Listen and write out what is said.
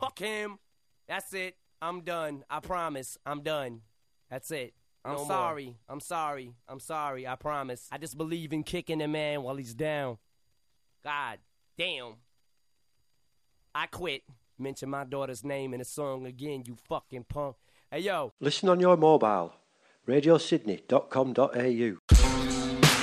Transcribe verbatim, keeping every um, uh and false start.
Fuck him. That's it. I'm done. I promise. I'm done. That's it. I'm No sorry. more. I'm sorry. I'm sorry. I promise. I just believe in kicking a man while he's down. God damn. I quit. Mention my daughter's name in a song again, you fucking punk. Hey, yo. Listen on your mobile. radio sydney dot com dot a u